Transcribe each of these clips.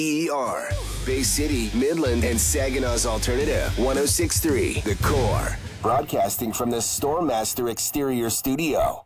ER. Bay City, Midland, and Saginaw's Alternative. 106.3 The Core. Broadcasting from the Stormmaster Exterior Studio.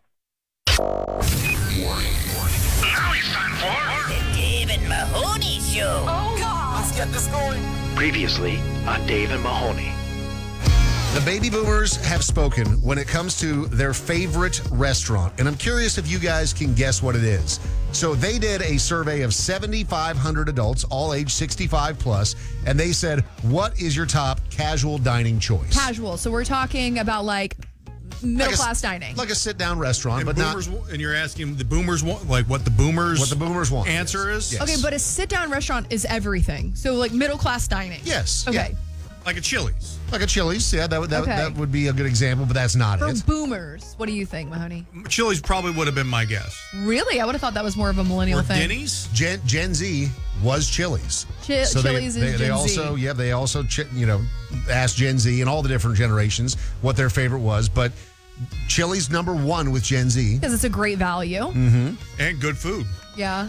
Warning. Now it's time for The Dave and Mahoney Show. Oh, God. Let's get this going. Previously on Dave and Mahoney. The baby boomers have spoken when it comes to their favorite restaurant, and I'm curious if you guys can guess what it is. So they did a survey of 7,500 adults, all age 65 plus, and they said, what is your top casual dining choice? Casual. So we're talking about like middle-class dining. Like a sit-down restaurant, And but boomers, not and you're asking the boomers want, like what the boomers want. answer is? Yes. Okay, but a sit-down restaurant is everything. So like middle-class dining. Yes. Okay. Yeah. Like a Chili's. Like a Chili's. Yeah, that Okay. would be a good example, but that's not For it. boomers, what do you think, Mahoney? Chili's probably would have been my guess. Really? I would have thought that was more of a millennial Or thing. Denny's? Gen Z was Chili's. Chili's is they Gen also, Z. yeah, they also, asked Gen Z and all the different generations what their favorite was. But Chili's number one with Gen Z. Because it's a great value. And good food. Yeah.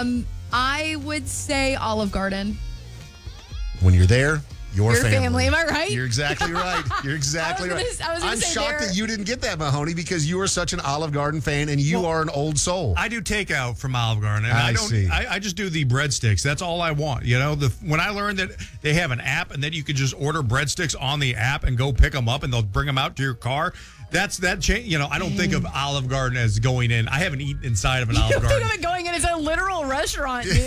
I would say Olive Garden. When you're there, your family. Am I right? You're exactly right. You're exactly I was right. gonna- I was gonna I'm say shocked there- that you didn't get that, Mahoney, because you are such an Olive Garden fan and you are an old soul. I do takeout from Olive Garden. And I don't. see. I just do the breadsticks. That's all I want. You know, when I learned that they have an app and then you can just order breadsticks on the app and go pick them up and they'll bring them out to your car. That's that change. You know, I don't think of Olive Garden as going in. I haven't eaten inside of an Olive You Garden. think of it going in? It's a literal restaurant, dude.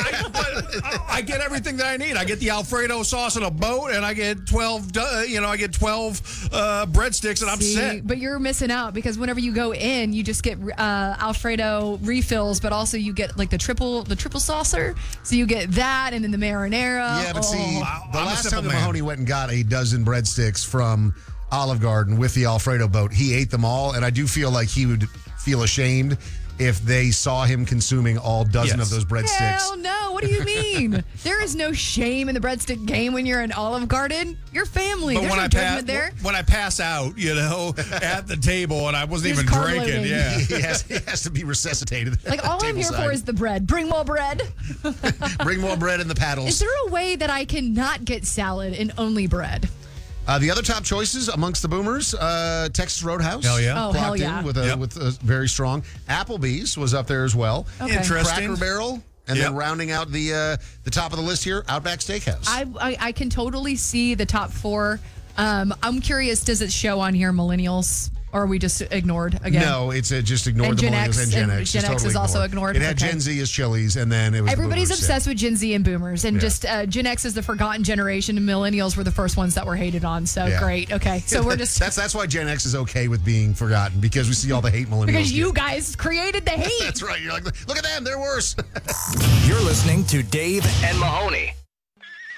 I get everything that I need. I get the Alfredo sauce in a boat, and I get 12. I get 12 breadsticks, and I'm set. But you're missing out because whenever you go in, you just get Alfredo refills, but also you get like the triple saucer. So you get that, and then the marinara. Yeah, but see, the I'm a last simple time that man. Mahoney went and got a dozen breadsticks from Olive Garden with the Alfredo boat, he ate them all, and I do feel like he would feel ashamed if they saw him consuming all dozen Yes. of those breadsticks. Hell no! What do you mean? There is no shame in the breadstick game when you're in Olive Garden. You're family. But There's when no I judgment there. when I pass out, at the table, and I wasn't He's even carb drinking, loading. yeah. he has to be resuscitated. Like all I'm here Tableside. for is the bread. Bring more bread. Bring more bread in the paddles. Is there a way that I can not get salad and only bread? The other top choices amongst the boomers, Texas Roadhouse. Hell yeah. Oh, Clocked hell yeah. in with Yep. a very strong. Applebee's was up there as well. Okay. Interesting. Cracker Barrel. And Yep. then rounding out the top of the list here, Outback Steakhouse. I can totally see the top four. I'm curious, does it show on here millennials? Or are we just ignored again? No, it's just ignored And the Gen millennials X, and Gen and X. Gen Just X totally is also ignored? It had Okay. Gen Z as Chili's, and then it was Everybody's boomers, obsessed with Gen Z and boomers, and Yeah. just Gen X is the forgotten generation, and millennials were the first ones that were hated on. So Yeah. great. Okay. So we're just. That's why Gen X is okay with being forgotten, because we see all the hate millennials. Because you get. guys created the hate. That's right. You're like, look at them, they're worse. You're listening to Dave And Mahoney.